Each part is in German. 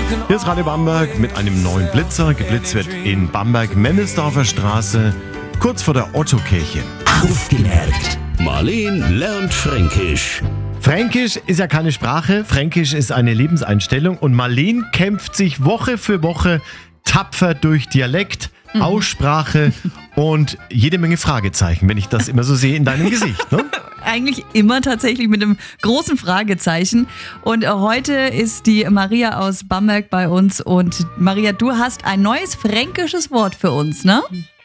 Hier ist Radio Bamberg mit einem neuen Blitzer. Geblitzt wird in Bamberg-Memmelsdorfer Straße, kurz vor der Ottokirche. Aufgemerkt. Marleen lernt Fränkisch. Fränkisch ist ja keine Sprache, Fränkisch ist eine Lebenseinstellung und Marleen kämpft sich Woche für Woche tapfer durch Dialekt, Aussprache und jede Menge Fragezeichen, wenn ich das immer so sehe in deinem Gesicht. Ne? Eigentlich immer tatsächlich mit einem großen Fragezeichen. Und heute ist die Maria aus Bamberg bei uns. Und Maria, du hast ein neues fränkisches Wort für uns, ne?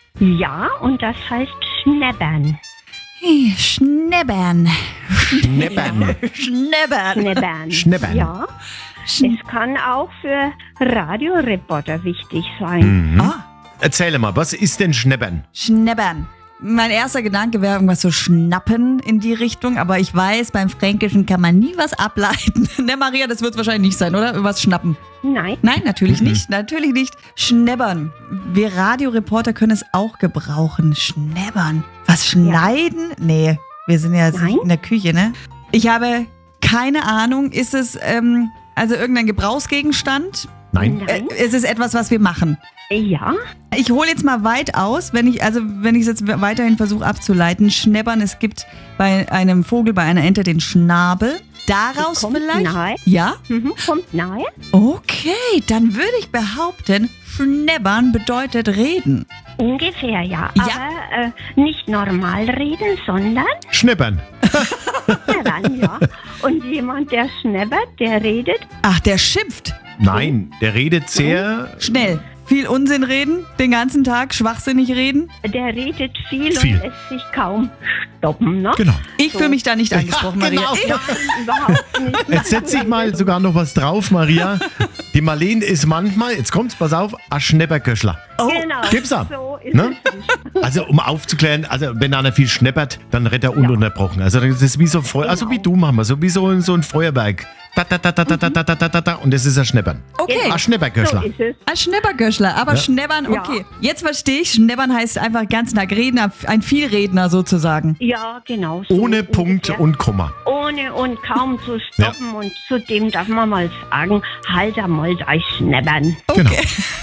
Ja, und das heißt Schnebbern. Hey, Schnebbern. Schnebbern. Schnebbern. Schnebbern. Schnebbern. Ja, es kann auch für Radioreporter wichtig sein. Ah, Erzähl mal, was ist denn Schnebbern? Schnebbern. Mein erster Gedanke wäre irgendwas so schnappen in die Richtung, aber ich weiß, beim Fränkischen kann man nie was ableiten. Ne, Maria, das wird es wahrscheinlich nicht sein, oder? Was schnappen? Nein, Nein, natürlich nicht. Natürlich nicht. Schnebbern. Wir Radioreporter können es auch gebrauchen. Schnebbern. Was schneiden? Nee, wir sind ja jetzt Nein. nicht in der Küche, ne? Ich habe keine Ahnung. Ist es also irgendein Gebrauchsgegenstand? Nein. Ist es etwas, was wir machen? ja, Ich hole jetzt mal weit aus, wenn ich es jetzt weiterhin versuche abzuleiten. Schnebbern, es gibt bei einem Vogel, bei einer Ente den Schnabel. Daraus Kommt vielleicht? nahe. Ja? Kommt nahe. Okay, dann würde ich behaupten, Schnebbern bedeutet reden. Ungefähr, ja. Ja. Aber nicht normal reden, sondern Schnebbern. schnebbern, ja. Und jemand, der schnebbert, der redet. Ach, der schimpft. Nein, der redet sehr Schnell. Viel Unsinn reden, den ganzen Tag schwachsinnig reden. Der redet viel, Viel. und lässt sich kaum stoppen, ne? Genau. Ich fühle mich da nicht angesprochen, Maria. genau. Ich- Nein, überhaupt nicht. Jetzt setze ich mal sogar noch was drauf, Maria. Die Marleen ist manchmal, jetzt kommt's, pass auf, ein Schnepperköschler. Genau. Gibt's auch. So ist Ne? es. Also um aufzuklären, also wenn einer viel schneppert, dann rennt er ununterbrochen. Also das ist wie so Feuer, also wie du machen wir, so wie so ein Feuerwerk. Da, da, da, da, da, da, da, da, da, da, und das ist ein Schneppern. Okay. Ein Schnepperköschler. So ist es. Ein Schneppergöschler, aber Schnebbern, okay. Jetzt verstehe ich, Schnebbern heißt einfach ganz nah reden, ein Vielredner sozusagen. Ja, genau. So Ohne Punkt ungefähr. und Komma. Ohne und kaum zu stoppen. Und zudem darf man mal sagen, halt einmal dein Schnebbern. Genau.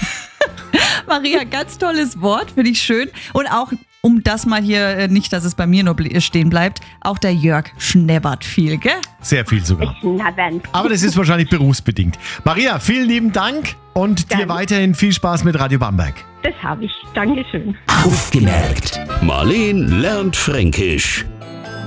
Maria, ganz tolles Wort, finde ich schön. Und auch, um das mal hier, nicht, dass es bei mir nur stehen bleibt, auch der Jörg schnebbert viel, gell? Sehr viel sogar. Schnebbern. Aber das ist wahrscheinlich berufsbedingt. Maria, vielen lieben Dank und dir Gerne. weiterhin viel Spaß mit Radio Bamberg. Das habe ich. Dankeschön. Aufgemerkt. Marleen lernt Fränkisch.